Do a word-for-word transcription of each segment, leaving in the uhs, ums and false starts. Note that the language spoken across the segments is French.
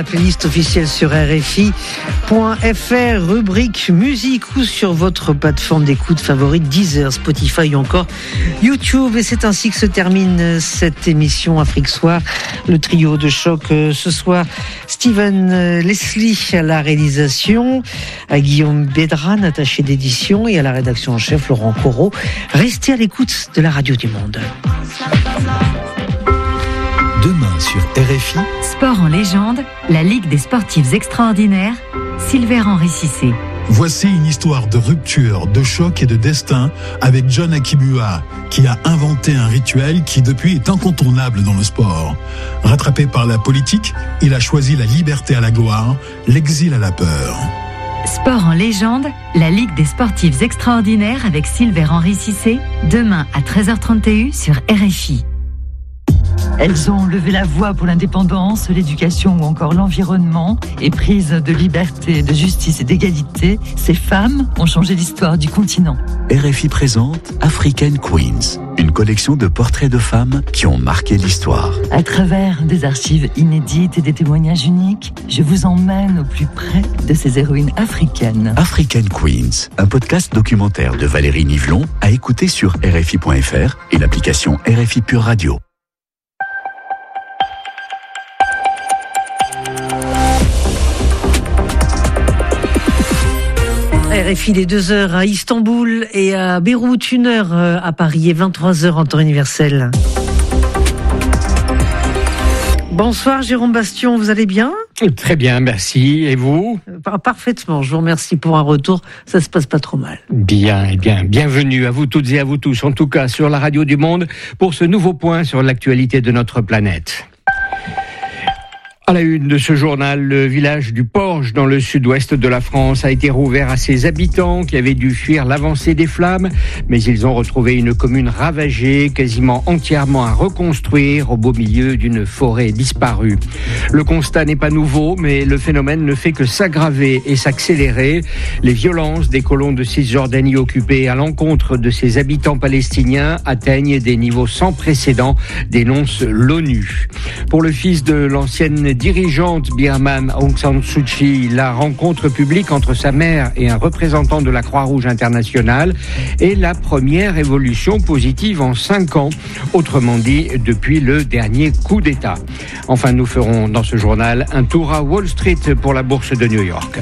La playlist officielle sur R F I point F R, rubrique musique ou sur votre plateforme d'écoute favorite, Deezer, Spotify ou encore YouTube. Et c'est ainsi que se termine cette émission Afrique Soir. Le trio de choc ce soir, Steven Leslie à la réalisation, à Guillaume Bédran, attaché d'édition, et à la rédaction en chef, Laurent Corot. Restez à l'écoute de la radio du Monde. Demain sur R F I, Sport en légende, la Ligue des sportifs extraordinaires, Silver-Henri Cissé. Voici une histoire de rupture, de choc et de destin avec John Akibua, qui a inventé un rituel qui depuis est incontournable dans le sport. Rattrapé par la politique, il a choisi la liberté à la gloire, l'exil à la peur. Sport en légende, la Ligue des sportifs extraordinaires avec Silver-Henri Cissé, demain à treize heures trente sur R F I. Elles ont levé la voix pour l'indépendance, l'éducation ou encore l'environnement. Éprises de liberté, de justice et d'égalité, ces femmes ont changé l'histoire du continent. R F I présente African Queens, une collection de portraits de femmes qui ont marqué l'histoire. À travers des archives inédites et des témoignages uniques, je vous emmène au plus près de ces héroïnes africaines. African Queens, un podcast documentaire de Valérie Nivelon à écouter sur R F I point F R et l'application R F I Pure Radio. R F I, les deux heures à Istanbul et à Beyrouth, une heure à Paris et vingt-trois heures en temps universel. Bonsoir Jérôme Bastion, vous allez bien ? Très bien, merci. Et vous ? Parfaitement, je vous remercie pour un retour, ça se passe pas trop mal. Bien, et bien, bienvenue à vous toutes et à vous tous, en tout cas sur la radio du Monde, pour ce nouveau point sur l'actualité de notre planète. À la une de ce journal, le village du Porge, dans le sud-ouest de la France, a été rouvert à ses habitants qui avaient dû fuir l'avancée des flammes, mais ils ont retrouvé une commune ravagée, quasiment entièrement à reconstruire au beau milieu d'une forêt disparue. Le constat n'est pas nouveau, mais le phénomène ne fait que s'aggraver et s'accélérer. Les violences des colons de Cisjordanie occupés à l'encontre de ces habitants palestiniens atteignent des niveaux sans précédent, dénonce l'ONU. Pour le fils de l'ancienne dirigeante birmane Aung San Suu Kyi, la rencontre publique entre sa mère et un représentant de la Croix-Rouge internationale est la première évolution positive en cinq ans, autrement dit depuis le dernier coup d'État. Enfin, nous ferons dans ce journal un tour à Wall Street pour la bourse de New York.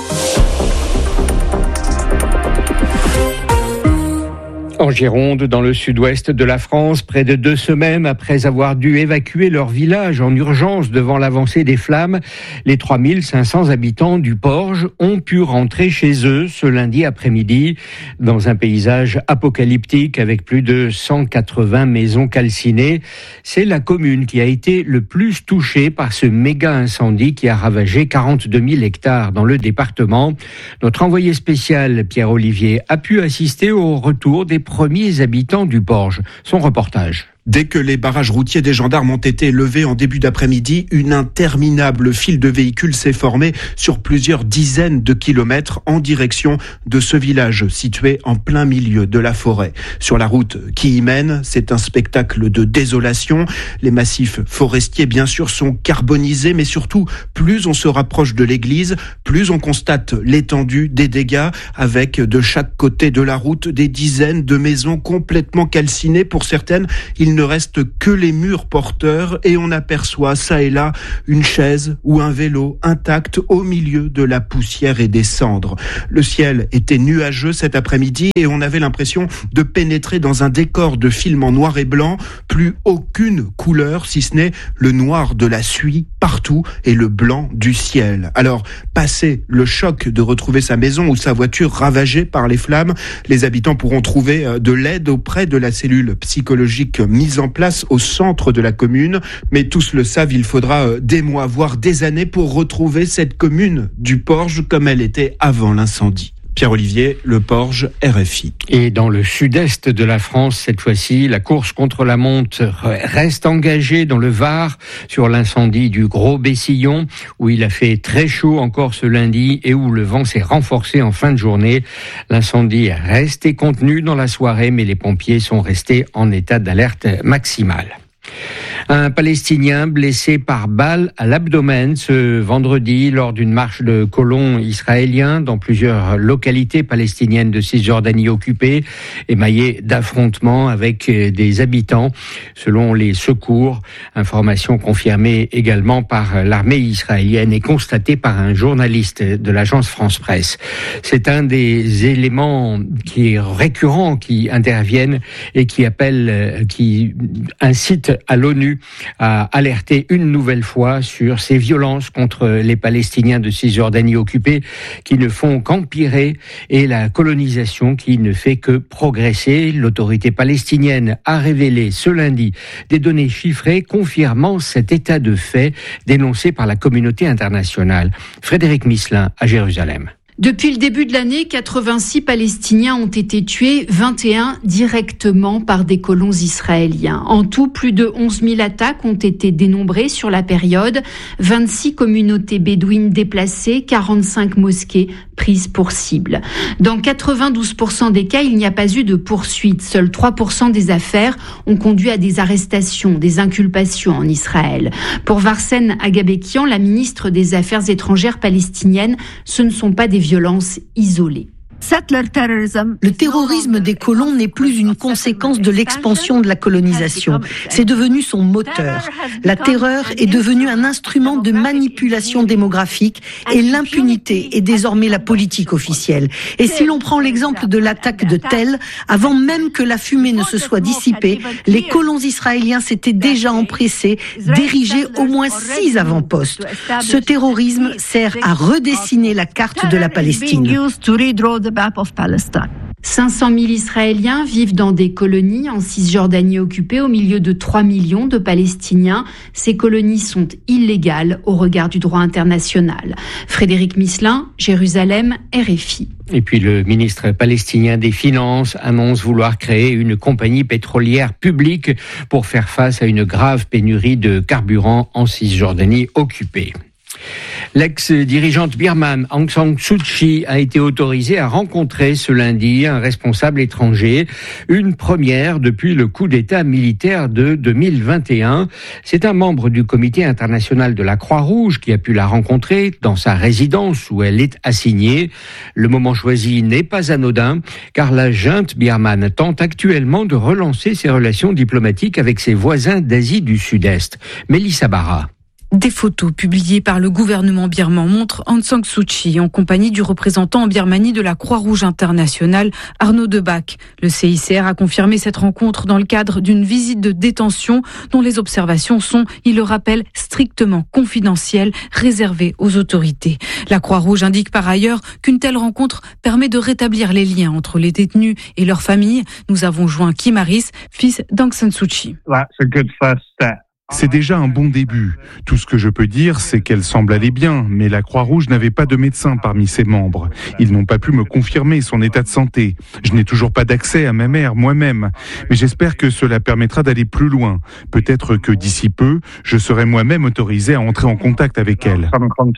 En Gironde, dans le sud-ouest de la France, près de deux semaines après avoir dû évacuer leur village en urgence devant l'avancée des flammes, les trois mille cinq cents habitants du Porge ont pu rentrer chez eux ce lundi après-midi dans un paysage apocalyptique avec plus de cent quatre-vingts maisons calcinées. C'est la commune qui a été le plus touchée par ce méga incendie qui a ravagé quarante-deux mille hectares dans le département. Notre envoyé spécial Pierre Olivier a pu assister au retour des premiers habitants du Porge. Son reportage. Dès que les barrages routiers des gendarmes ont été levés en début d'après-midi, une interminable file de véhicules s'est formée sur plusieurs dizaines de kilomètres en direction de ce village situé en plein milieu de la forêt. Sur la route qui y mène, c'est un spectacle de désolation. Les massifs forestiers, bien sûr, sont carbonisés, mais surtout, plus on se rapproche de l'église, plus on constate l'étendue des dégâts, avec de chaque côté de la route des dizaines de maisons complètement calcinées. Pour certaines, il ne reste que les murs porteurs et on aperçoit ça et là une chaise ou un vélo intact au milieu de la poussière et des cendres. Le ciel était nuageux cet après-midi et on avait l'impression de pénétrer dans un décor de film en noir et blanc, plus aucune couleur si ce n'est le noir de la suie partout et le blanc du ciel. Alors, passé le choc de retrouver sa maison ou sa voiture ravagée par les flammes, les habitants pourront trouver de l'aide auprès de la cellule psychologique mise en place au centre de la commune. Mais tous le savent, il faudra des mois, voire des années pour retrouver cette commune du Porge comme elle était avant l'incendie. Pierre Olivier, Le Porge, R F I. Et dans le sud-est de la France, cette fois-ci, la course contre la montre reste engagée dans le Var sur l'incendie du Gros Bessillon, où il a fait très chaud encore ce lundi et où le vent s'est renforcé en fin de journée. L'incendie est resté contenu dans la soirée, mais les pompiers sont restés en état d'alerte maximale. Un Palestinien blessé par balle à l'abdomen ce vendredi lors d'une marche de colons israéliens dans plusieurs localités palestiniennes de Cisjordanie occupée, émaillées d'affrontements avec des habitants, selon les secours. Information confirmée également par l'armée israélienne et constatée par un journaliste de l'agence France Presse. C'est un des éléments qui est récurrent, qui interviennent et qui appellent, qui incitent à l'ONU à alerter une nouvelle fois sur ces violences contre les Palestiniens de Cisjordanie occupée qui ne font qu'empirer et la colonisation qui ne fait que progresser. L'autorité palestinienne a révélé ce lundi des données chiffrées confirmant cet état de fait dénoncé par la communauté internationale. Frédéric Misselin à Jérusalem. Depuis le début de l'année, quatre-vingt-six Palestiniens ont été tués, vingt et un directement par des colons israéliens. En tout, plus de onze mille attaques ont été dénombrées sur la période, vingt-six communautés bédouines déplacées, quarante-cinq mosquées prises pour cible. Dans quatre-vingt-douze pour cent des cas, il n'y a pas eu de poursuite. Seuls trois pour cent des affaires ont conduit à des arrestations, des inculpations en Israël. Pour Varsen Agabekian, la ministre des Affaires étrangères palestinienne, ce ne sont pas des violences isolées. Le terrorisme des colons n'est plus une conséquence de l'expansion de la colonisation. C'est devenu son moteur. La terreur est devenue un instrument de manipulation démographique et l'impunité est désormais la politique officielle. Et si l'on prend l'exemple de l'attaque de Tel, avant même que la fumée ne se soit dissipée, les colons israéliens s'étaient déjà empressés d'ériger au moins six avant-postes. Ce terrorisme sert à redessiner la carte de la Palestine. cinq cent mille Israéliens vivent dans des colonies en Cisjordanie occupée au milieu de trois millions de Palestiniens. Ces colonies sont illégales au regard du droit international. Frédéric Misselin, Jérusalem, R F I. Et puis le ministre palestinien des Finances annonce vouloir créer une compagnie pétrolière publique pour faire face à une grave pénurie de carburant en Cisjordanie occupée. L'ex-dirigeante birmane Aung San Suu Kyi a été autorisée à rencontrer ce lundi un responsable étranger, une première depuis le coup d'État militaire de deux mille vingt et un. C'est un membre du comité international de la Croix-Rouge qui a pu la rencontrer dans sa résidence où elle est assignée. Le moment choisi n'est pas anodin car la junte birmane tente actuellement de relancer ses relations diplomatiques avec ses voisins d'Asie du Sud-Est. Mélissa Barra. Des photos publiées par le gouvernement birman montrent Aung San Suu Kyi en compagnie du représentant en Birmanie de la Croix-Rouge internationale, Arnaud Debac. Le C I C R a confirmé cette rencontre dans le cadre d'une visite de détention dont les observations sont, il le rappelle, strictement confidentielles, réservées aux autorités. La Croix-Rouge indique par ailleurs qu'une telle rencontre permet de rétablir les liens entre les détenus et leurs familles. Nous avons joint Kim Harris, fils d'Aung San Suu Kyi. C'est déjà un bon début. Tout ce que je peux dire, c'est qu'elle semble aller bien, mais la Croix-Rouge n'avait pas de médecin parmi ses membres. Ils n'ont pas pu me confirmer son état de santé. Je n'ai toujours pas d'accès à ma mère moi-même, mais j'espère que cela permettra d'aller plus loin. Peut-être que d'ici peu, je serai moi-même autorisé à entrer en contact avec elle.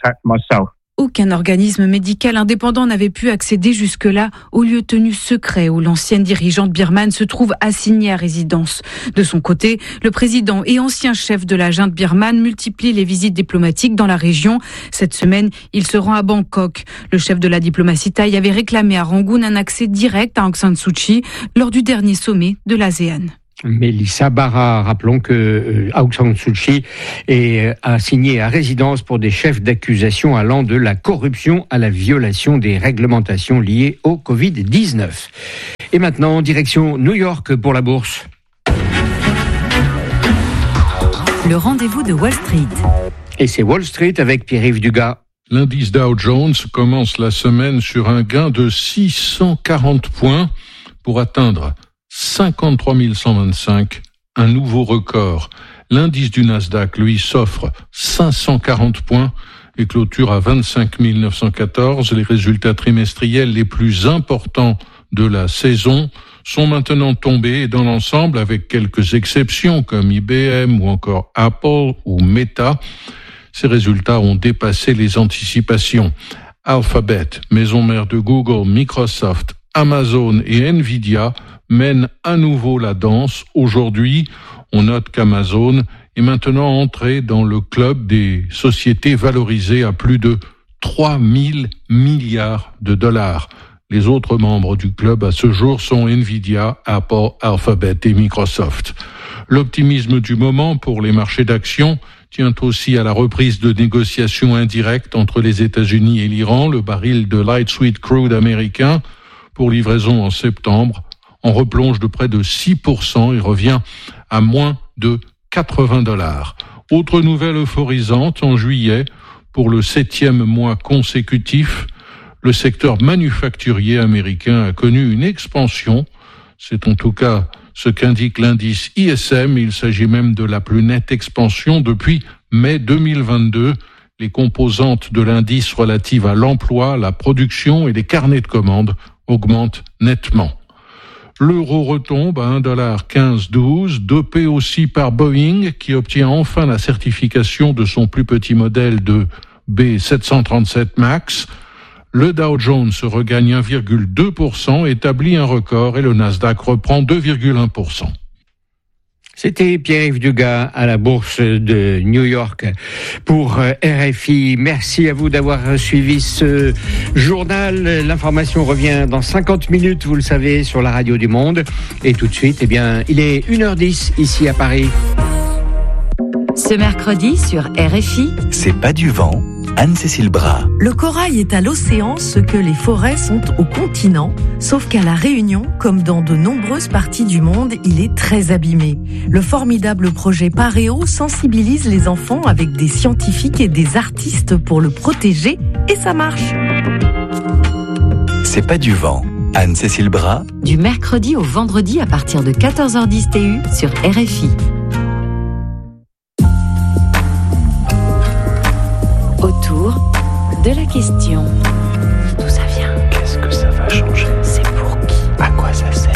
Aucun organisme médical indépendant n'avait pu accéder jusque-là au lieu tenu secret où l'ancienne dirigeante birmane se trouve assignée à résidence. De son côté, le président et ancien chef de la junte birmane multiplie les visites diplomatiques dans la région. Cette semaine, il se rend à Bangkok. Le chef de la diplomatie thaï avait réclamé à Rangoon un accès direct à Aung San Suu Kyi lors du dernier sommet de l'ASEAN. Mélissa Barra, rappelons que euh, Aung San Suu Kyi est euh, assigné à résidence pour des chefs d'accusation allant de la corruption à la violation des réglementations liées au covid dix-neuf. Et maintenant, direction New York pour la bourse. Le rendez-vous de Wall Street. Et c'est Wall Street avec Pierre-Yves Dugas. L'indice Dow Jones commence la semaine sur un gain de six cent quarante points pour atteindre cinquante-trois mille cent vingt-cinq, un nouveau record. L'indice du Nasdaq, lui, s'offre cinq cent quarante points et clôture à vingt-cinq mille neuf cent quatorze. Les résultats trimestriels les plus importants de la saison sont maintenant tombés et dans l'ensemble, avec quelques exceptions comme I B M ou encore Apple ou Meta, ces résultats ont dépassé les anticipations. Alphabet, maison mère de Google, Microsoft, Amazon et Nvidia mènent à nouveau la danse. Aujourd'hui, on note qu'Amazon est maintenant entré dans le club des sociétés valorisées à plus de trois mille milliards de dollars. Les autres membres du club à ce jour sont Nvidia, Apple, Alphabet et Microsoft. L'optimisme du moment pour les marchés d'actions tient aussi à la reprise de négociations indirectes entre les États-Unis et l'Iran. Le baril de light sweet crude américain pour livraison en septembre en replonge de près de six pour cent et revient à moins de quatre-vingts dollars. Autre nouvelle euphorisante, en juillet, pour le septième mois consécutif, le secteur manufacturier américain a connu une expansion. C'est en tout cas ce qu'indique l'indice I S M. Il s'agit même de la plus nette expansion depuis mai deux mille vingt-deux. Les composantes de l'indice relatives à l'emploi, la production et les carnets de commandes augmentent nettement. L'euro retombe à un dollar quinze douze, dopé aussi par Boeing qui obtient enfin la certification de son plus petit modèle de B sept cent trente-sept MAX. Le Dow Jones regagne un virgule deux pour cent, établit un record et le Nasdaq reprend deux virgule un pour cent. C'était Pierre-Yves Dugas à la bourse de New York pour R F I. Merci à vous d'avoir suivi ce journal. L'information revient dans cinquante minutes, vous le savez, sur la radio du Monde. Et tout de suite, eh bien, il est une heure dix ici à Paris. Ce mercredi sur R F I, C'est pas du vent, Anne-Cécile Bras. Le corail est à l'océan ce que les forêts sont au continent, sauf qu'à La Réunion, comme dans de nombreuses parties du monde, il est très abîmé. Le formidable projet Paréo sensibilise les enfants avec des scientifiques et des artistes pour le protéger, et ça marche. C'est pas du vent, Anne-Cécile Bras. du mercredi au vendredi à partir de quatorze heures dix T U sur R F I. Autour de la question. D'où ça vient? Qu'est-ce que ça va changer? C'est pour qui? À quoi ça sert?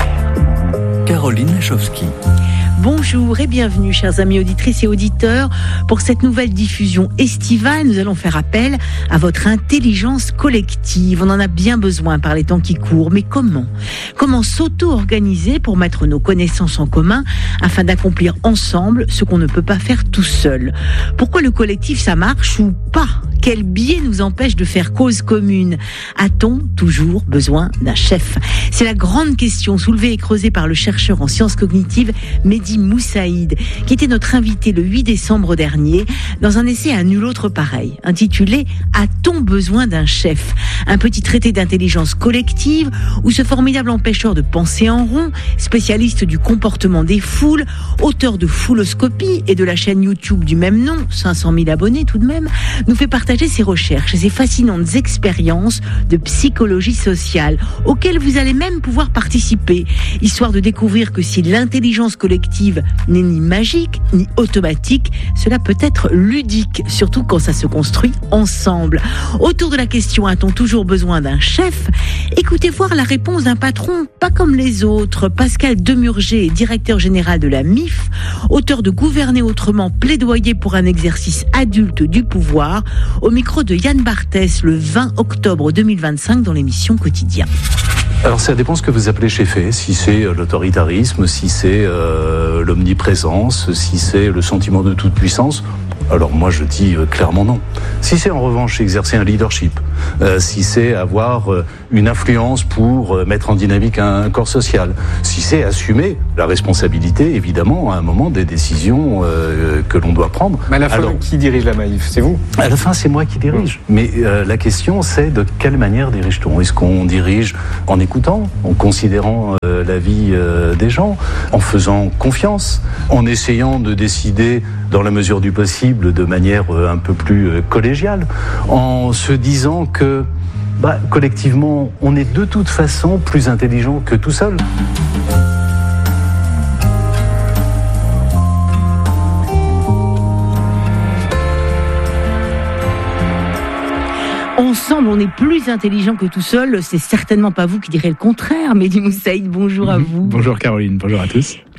Caroline Lachowski. Bonjour et bienvenue, chers amis auditrices et auditeurs. Pour cette nouvelle diffusion estivale, nous allons faire appel à votre intelligence collective. On en a bien besoin par les temps qui courent. Mais comment? Comment s'auto-organiser pour mettre nos connaissances en commun afin d'accomplir ensemble ce qu'on ne peut pas faire tout seul? Pourquoi le collectif, ça marche ou pas? Quel biais nous empêche de faire cause commune? A-t-on toujours besoin d'un chef? C'est la grande question soulevée et creusée par le chercheur en sciences cognitives Mehdi Moussaïd, qui était notre invité le huit décembre dernier dans un essai à nul autre pareil, intitulé « A-t-on besoin d'un chef ?» Un petit traité d'intelligence collective où ce formidable empêcheur de penser en rond, spécialiste du comportement des foules, auteur de Fouloscopie et de la chaîne YouTube du même nom, cinq cent mille abonnés tout de même, nous fait partager ses recherches et ses fascinantes expériences de psychologie sociale, auxquelles vous allez même pouvoir participer, histoire de découvrir que si l'intelligence collective n'est ni magique, ni automatique, cela peut être ludique, surtout quand ça se construit ensemble. Autour de la question « A-t-on toujours besoin d'un chef ?» Écoutez voir la réponse d'un patron pas comme les autres. Pascal Demurger, directeur général de la M I F, auteur de Gouverner autrement, plaidoyer pour un exercice adulte du pouvoir, au micro de Yann Barthès le vingt octobre deux mille vingt-cinq dans l'émission Quotidien. Alors ça dépend ce que vous appelez cheffer, si c'est l'autoritarisme, si c'est euh, l'omniprésence, si c'est le sentiment de toute puissance. Alors moi je dis euh, clairement non. Si c'est en revanche exercer un leadership, euh, si c'est avoir euh, une influence pour euh, mettre en dynamique un, un corps social, si c'est assumer la responsabilité évidemment à un moment des décisions euh, que l'on doit prendre. Mais à la fin, alors, qui dirige la M A I F? C'est vous? À la fin c'est moi qui dirige. Mmh. Mais euh, la question c'est de quelle manière dirige-t-on? Est-ce qu'on dirige en écoutant, en considérant euh, la vie euh, des gens, en faisant confiance, en essayant de décider dans la mesure du possible de manière euh, un peu plus euh, collégiale, en se disant que bah, collectivement on est de toute façon plus intelligent que tout seul. Ensemble, on est plus intelligent que tout seul. C'est certainement pas vous qui direz le contraire. Mehdi Moussaïd, bonjour à vous. Bonjour Caroline, bonjour à tous.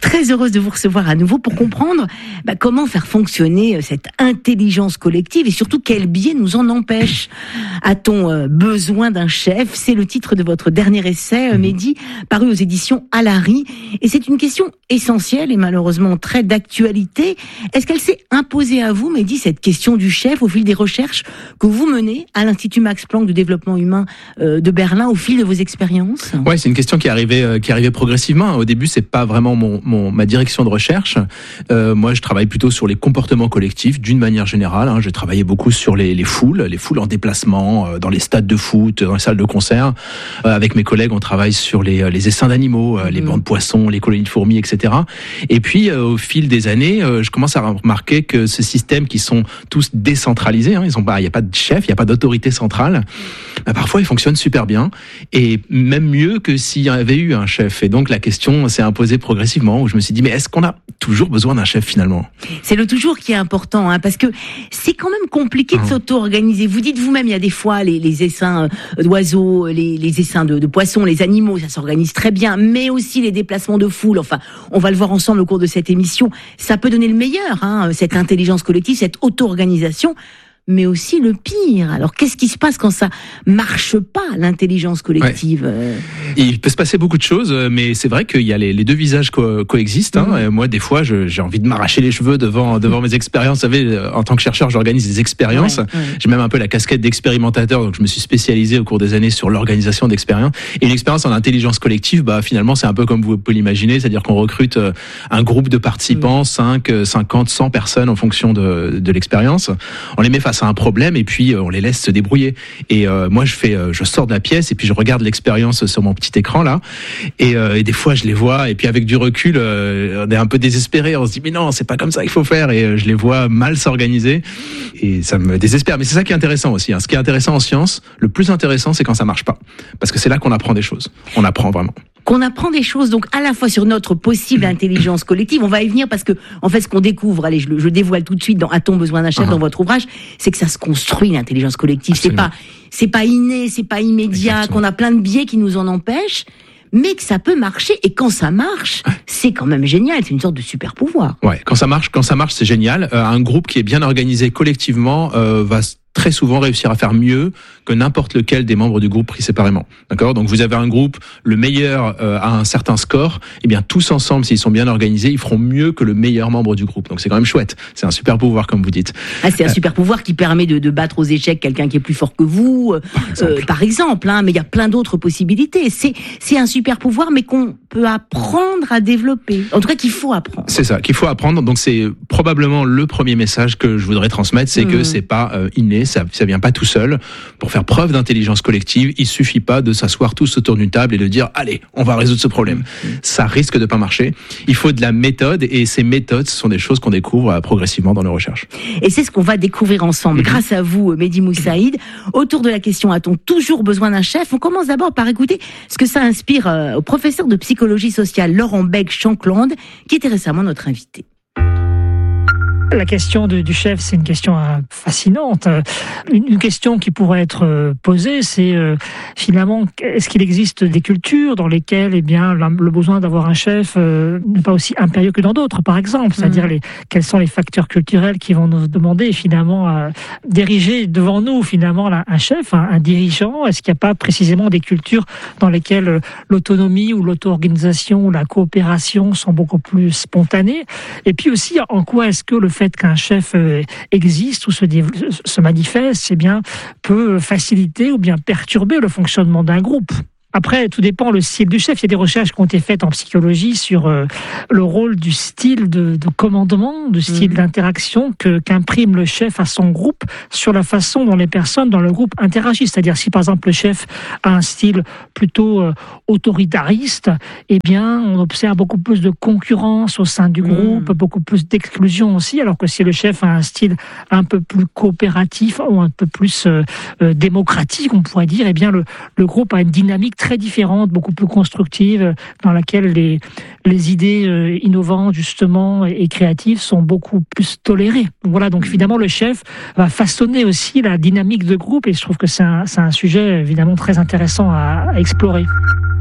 Très heureuse de vous recevoir à nouveau pour comprendre bah, comment faire fonctionner cette intelligence collective et surtout quel biais nous en empêche. A-t-on euh, besoin d'un chef? C'est le titre de votre dernier essai, euh, Mehdi, paru aux éditions Alary. Et c'est une question essentielle et malheureusement très d'actualité. Est-ce qu'elle s'est imposée à vous, Mehdi, cette question du chef au fil des recherches que vous menez à l'Institut Max Planck du développement humain euh, de Berlin au fil de vos expériences? Ouais, c'est une question qui est arrivée, euh, qui est arrivée progressivement. Au début, c'est pas vraiment mon, mon ma direction de recherche. Euh, moi, je travaille plutôt sur les comportements collectifs d'une manière générale. Hein. J'ai travaillé beaucoup sur les, les foules, les foules en déplacement, euh, dans les stades de foot, dans les salles de concert. Euh, avec mes collègues, on travaille sur les, les essaims d'animaux, euh, les bancs de poissons, les colonies de fourmis, et cetera. Et puis, euh, au fil des années, euh, je commence à remarquer que ce système qui sont tous décentralisés, hein, ils ont pas, il n'y a pas de chef, il n'y a pas d'autorité centrale. Bah, parfois, ils fonctionnent super bien et même mieux que s'il y avait eu un chef. Et donc, la question s'est imposée progressivement où je me suis dit, mais est-ce qu'on a toujours besoin d'un chef finalement? C'est le toujours qui est important, hein, parce que c'est quand même compliqué de mmh. s'auto-organiser. Vous dites vous-même, il y a des fois les, les essaims d'oiseaux, les, les essaims de, de poissons, les animaux, ça s'organise très bien, mais aussi les déplacements de foule. Enfin, on va le voir ensemble au cours de cette émission. Ça peut donner le meilleur, hein, cette intelligence collective, cette auto-organisation. Mais aussi le pire. Alors, qu'est-ce qui se passe quand ça marche pas, l'intelligence collective? Ouais. Il peut se passer beaucoup de choses, mais c'est vrai qu'il y a les, les deux visages co- coexistent. Hein. Mmh. Moi, des fois, je, j'ai envie de m'arracher les cheveux devant devant mmh. mes expériences. Vous savez, en tant que chercheur, j'organise des expériences. Ouais, ouais. J'ai même un peu la casquette d'expérimentateur, donc je me suis spécialisé au cours des années sur l'organisation d'expériences. Et une expérience en intelligence collective, bah finalement, c'est un peu comme vous pouvez l'imaginer, c'est-à-dire qu'on recrute un groupe de participants, mmh. cinq, cinquante, cent personnes en fonction de, de l'expérience. On les met face à un problème et puis euh, on les laisse se débrouiller. Et euh, moi je fais, euh, je sors de la pièce et puis je regarde l'expérience sur mon petit écran là. Et, euh, et des fois je les vois et puis avec du recul, euh, on est un peu désespéré. On se dit mais non, c'est pas comme ça qu'il faut faire. Et euh, je les vois mal s'organiser et ça me désespère. Mais c'est ça qui est intéressant aussi. Hein. Ce qui est intéressant en science, le plus intéressant, c'est quand ça marche pas, parce que c'est là qu'on apprend des choses. On apprend vraiment. Qu'on apprend des choses, donc à la fois sur notre possible intelligence collective, on va y venir parce que en fait ce qu'on découvre, allez je, je dévoile tout de suite dans A-t-on besoin d'un chef uh-huh. dans votre ouvrage, c'est que ça se construit l'intelligence collective. Absolument. C'est pas c'est pas inné, c'est pas immédiat, exactement. Qu'on a plein de biais qui nous en empêchent, mais que ça peut marcher et quand ça marche, c'est quand même génial, c'est une sorte de super pouvoir. Ouais, quand ça marche, quand ça marche, c'est génial. Euh, un groupe qui est bien organisé collectivement euh, va très souvent réussir à faire mieux que n'importe lequel des membres du groupe pris séparément. D'accord? Donc vous avez un groupe, le meilleur euh, a un certain score, et bien tous ensemble, s'ils sont bien organisés, ils feront mieux que le meilleur membre du groupe. Donc c'est quand même chouette. C'est un super pouvoir, comme vous dites. Ah, c'est un euh, super pouvoir qui permet de, de battre aux échecs quelqu'un qui est plus fort que vous, euh, par exemple. Euh, par exemple hein, mais il y a plein d'autres possibilités. C'est, c'est un super pouvoir, mais qu'on peut apprendre à développer. En tout cas, qu'il faut apprendre. C'est ça, qu'il faut apprendre. Donc c'est probablement le premier message que je voudrais transmettre, c'est mmh. que c'est pas euh, inné, ça, ça vient pas tout seul. Pour faire preuve d'intelligence collective, il suffit pas de s'asseoir tous autour d'une table et de dire allez, on va résoudre ce problème. Mmh. Ça risque de pas marcher. Il faut de la méthode et ces méthodes, ce sont des choses qu'on découvre euh, progressivement dans nos recherches. Et c'est ce qu'on va découvrir ensemble, mmh. grâce à vous, Mehdi Moussaïd. Autour de la question a-t-on toujours besoin d'un chef? On commence d'abord par écouter ce que ça inspire euh, au professeur de psychologie sociale Laurent Begg-Shankland, qui était récemment notre invité. La question de, du chef, c'est une question euh, fascinante. Une, une question qui pourrait être euh, posée, c'est euh, finalement, est-ce qu'il existe des cultures dans lesquelles, eh bien, la, le besoin d'avoir un chef euh, n'est pas aussi impérieux que dans d'autres, par exemple. C'est-à-dire, mmh. les, quels sont les facteurs culturels qui vont nous demander finalement à diriger devant nous finalement là, un chef, un, un dirigeant. Est-ce qu'il n'y a pas précisément des cultures dans lesquelles euh, l'autonomie ou l'auto-organisation ou la coopération sont beaucoup plus spontanées? Et puis aussi, en quoi est-ce que le fait qu'un chef existe ou se, se manifeste, eh bien, peut faciliter ou bien perturber le fonctionnement d'un groupe. Après, tout dépend le style du chef. Il y a des recherches qui ont été faites en psychologie sur euh, le rôle du style de, de commandement, du style mmh. d'interaction que, qu'imprime le chef à son groupe sur la façon dont les personnes dans le groupe interagissent. C'est-à-dire si par exemple le chef a un style plutôt euh, autoritariste, eh bien on observe beaucoup plus de concurrence au sein du groupe, mmh. beaucoup plus d'exclusion aussi, alors que si le chef a un style un peu plus coopératif ou un peu plus euh, euh, démocratique, on pourrait dire, eh bien le, le groupe a une dynamique très très différente, beaucoup plus constructive, dans laquelle les, les idées euh, innovantes, justement, et, et créatives sont beaucoup plus tolérées. Donc voilà, donc évidemment, le chef va façonner aussi la dynamique de groupe, et je trouve que c'est un, c'est un sujet, évidemment, très intéressant à, à explorer.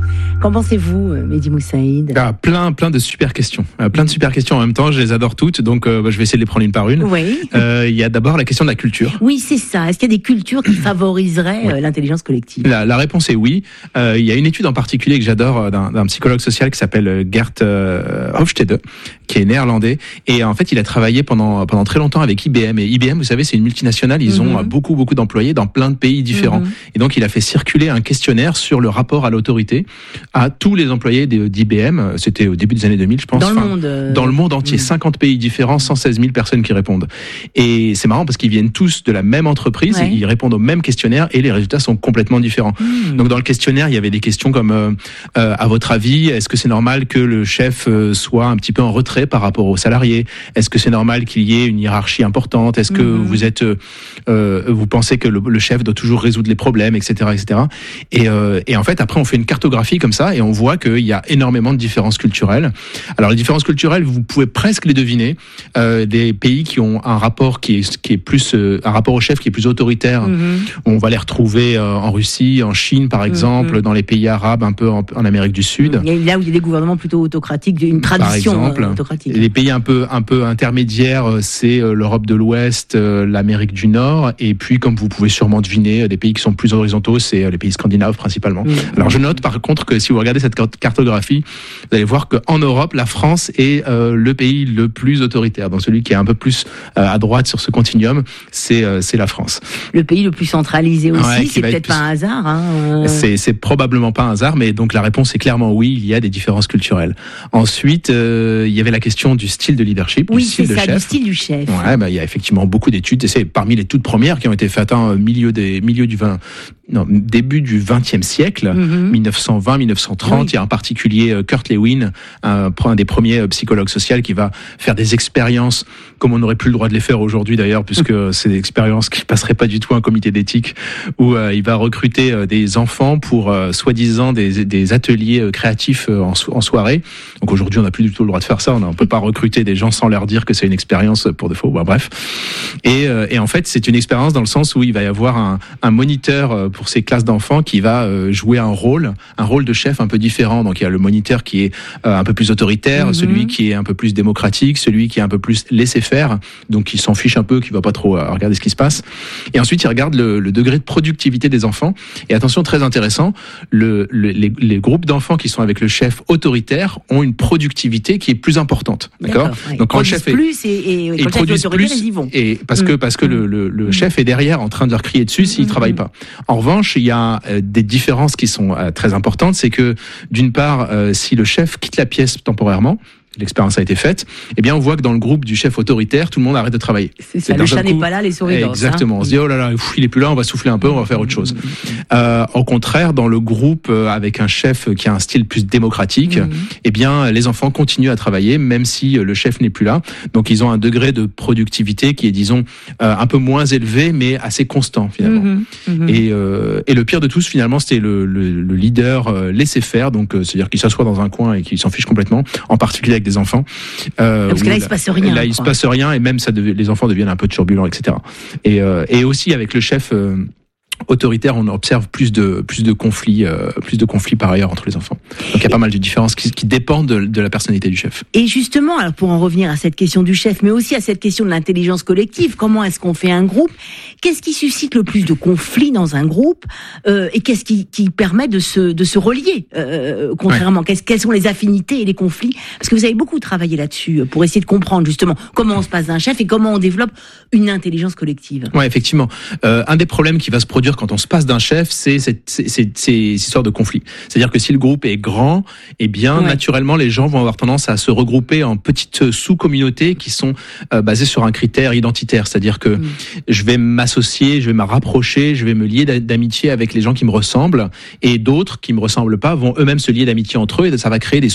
Qu'en pensez-vous, Mehdi Moussaïd? Ah, plein, plein de super questions. Euh, plein de super questions en même temps. Je les adore toutes, donc euh, bah, je vais essayer de les prendre une par une. Oui. Euh, il y a d'abord la question de la culture. Oui, c'est ça. Est-ce qu'il y a des cultures qui favoriseraient oui. euh, l'intelligence collective? La, la réponse est oui. Euh, il y a une étude en particulier que j'adore euh, d'un, d'un psychologue social qui s'appelle Gert euh, Hofstede, qui est néerlandais. Et en fait, il a travaillé pendant pendant très longtemps avec I B M. Et I B M, vous savez, c'est une multinationale. Ils mm-hmm. ont beaucoup beaucoup d'employés dans plein de pays différents. Mm-hmm. Et donc, il a fait circuler un questionnaire sur le rapport à l'autorité à tous les employés d'I B M. C'était au début des années deux mille, je pense. Dans enfin, le monde. Euh... Dans le monde entier, mm-hmm. cinquante pays différents, cent seize mille personnes qui répondent. Et c'est marrant parce qu'ils viennent tous de la même entreprise, ouais. ils répondent au même questionnaire et les résultats sont complètement différents. Mm. Donc, dans le questionnaire, il y avait des questions comme euh, euh, à votre avis, est-ce que c'est normal que le chef euh, soit un petit peu en retrait par rapport aux salariés? Est-ce que c'est normal qu'il y ait une hiérarchie importante? Est-ce que mm-hmm. vous êtes, euh, vous pensez que le, le chef doit toujours résoudre les problèmes, et cetera, et cetera. Et, euh, et en fait, après, on fait une cartographie comme ça et on voit qu'il y a énormément de différences culturelles. Alors, les différences culturelles, vous pouvez presque les deviner. Euh, des pays qui ont un rapport qui est, qui est plus, euh, un rapport au chef qui est plus autoritaire. Mm-hmm. On va les retrouver euh, en Russie, en Chine, par exemple, mm-hmm. dans les pays arabes, un peu en, en Amérique du Sud. Il y a là où il y a des gouvernements plutôt autocratiques, une tradition par exemple, autocratique. Les pays un peu, un peu intermédiaires, c'est l'Europe de l'Ouest, l'Amérique du Nord, et puis, comme vous pouvez sûrement deviner, des pays qui sont plus horizontaux, c'est les pays scandinaves principalement. Mmh. Alors, je note par contre que si vous regardez cette cartographie, vous allez voir qu'en Europe, la France est euh, le pays le plus autoritaire. Donc, celui qui est un peu plus euh, à droite sur ce continuum, c'est euh, c'est la France. Le pays le plus centralisé aussi, ouais, c'est peut-être plus... pas un hasard. Hein. C'est, c'est probablement pas un hasard, mais donc la réponse est clairement oui, il y a des différences culturelles. Ensuite, euh, il y avait la question du style de leadership, oui, du style c'est de ça, chef. Du style du chef. Ouais, bah, il y a effectivement beaucoup d'études, et c'est parmi les toutes premières qui ont été faites au hein, milieu des milieu du vingt, non, début du vingtième siècle, mm-hmm. dix-neuf cent vingt, dix-neuf cent trente. Oui. Il y a en particulier Kurt Lewin, un, un des premiers psychologues sociaux qui va faire des expériences comme on n'aurait plus le droit de les faire aujourd'hui d'ailleurs, puisque mm. c'est des expériences qui passeraient pas du tout à un comité d'éthique, où euh, il va recruter euh, des enfants pour euh, soi-disant des, des ateliers euh, créatifs euh, en, so- en soirée. Donc aujourd'hui, on n'a plus du tout le droit de faire ça. On ne peut pas recruter des gens sans leur dire que c'est une expérience pour de faux. Bah, bref. Et, euh, et en fait, c'est une expérience dans le sens où il va y avoir un, un moniteur euh, pour ces classes d'enfants qui va euh, jouer un rôle, un rôle de chef un peu différent. Donc il y a le moniteur qui est euh, un peu plus autoritaire, mm-hmm. celui qui est un peu plus démocratique, celui qui est un peu plus laissé-faire, donc qui s'en fiche un peu, qui va pas trop euh, regarder ce qui se passe. Et ensuite, il regarde le, le degré de productivité des enfants. Et attention, très intéressant, le, le, les, les groupes d'enfants qui sont avec le chef autoritaire ont une productivité qui est plus importante. D'accord, d'accord ouais. Donc quand le chef est plus et, et, et ils produisent plus, ils y vont. Et parce mmh. que parce que mmh. le, le, le mmh. chef est derrière en train de leur crier dessus s'il mmh. travaille pas. En revanche, il y a euh, des différences qui sont euh, très importantes. C'est que d'une part, euh, si le chef quitte la pièce temporairement, l'expérience a été faite, eh bien on voit que dans le groupe du chef autoritaire, tout le monde arrête de travailler. C'est ça, le chat n'est pas là, les souris dansent. Exactement, hein. On se dit oh là là, pff, il est plus là, on va souffler un peu, on va faire autre chose. Euh, au contraire, dans le groupe euh, avec un chef qui a un style plus démocratique, mmh. eh bien les enfants continuent à travailler même si euh, le chef n'est plus là. Donc ils ont un degré de productivité qui est disons euh, un peu moins élevé mais assez constant finalement. Mmh. Mmh. Et, euh, et le pire de tous finalement, c'était le, le, le leader euh, laisser faire, donc euh, c'est-à-dire qu'il s'assoit dans un coin et qu'il s'en fiche complètement, en particulier avec des enfants. Euh, Parce que là, il se passe rien. Là, il quoi. se passe rien et même ça dev- les enfants deviennent un peu turbulents, et cetera. Et, euh, et aussi avec le chef euh, autoritaire, on observe plus de plus de conflits, euh, plus de conflits par ailleurs entre les enfants. Donc il y a pas mal de différences qui, qui dépendent de, de la personnalité du chef. Et justement, alors pour en revenir à cette question du chef, mais aussi à cette question de l'intelligence collective, comment est-ce qu'on fait un groupe? Qu'est-ce qui suscite le plus de conflits dans un groupe euh, et qu'est-ce qui, qui permet de se de se relier euh, contrairement ouais. Quelles sont les affinités et les conflits? Parce que vous avez beaucoup travaillé là-dessus pour essayer de comprendre justement comment on se passe d'un chef et comment on développe une intelligence collective. Ouais, effectivement. Euh, un des problèmes qui va se produire quand on se passe d'un chef, c'est cette, c'est, c'est, c'est histoire de conflit. C'est-à-dire que si le groupe est grand, eh bien, ouais. naturellement, les gens vont avoir tendance à se regrouper en petites sous-communautés qui sont euh, basées sur un critère identitaire. C'est-à-dire que mmh. je vais m'associer, je vais me rapprocher, je vais me lier d'amitié avec les gens qui me ressemblent, et d'autres qui me ressemblent pas vont eux-mêmes se lier d'amitié entre eux, et ça va créer des